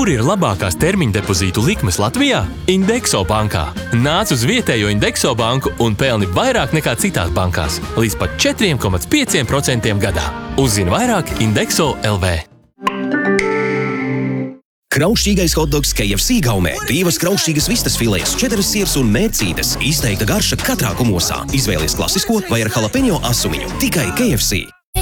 Kur ir labākās termiņa depozītu likmes Latvijā? Indexo bankā. Nāc uz vietējo Indexo banku un pelni vairāk nekā citās bankās. Līdz pat 4,5% gadā. Uzzini vairāk Indexo LV. Krausšķīgais hotdogs KFC gaumē. 2 krausšķīgas vistas filējas, 4 siers un mērcītes. Izteikta garša katrā kumosā. Izvēlies klasisko vai ar jalapeņo asumiņu. Tikai KFC.